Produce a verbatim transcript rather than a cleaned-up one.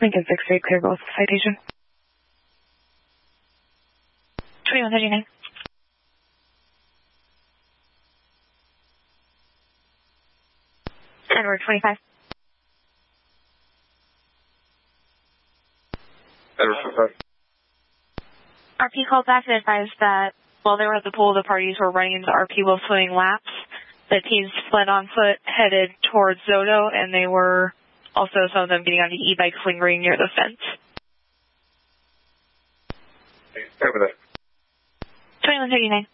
Lincoln six three, clear both citation. twenty-one thirty-nine. Edward twenty-five. Edward twenty-five. R P called back and advised that while they were at the pool, the parties were running into R P while swimming laps. The teams fled on foot, headed towards Zoto, and they were also, some of them getting on the e-bikes lingering near the fence. Over there. twenty-one thirty-nine.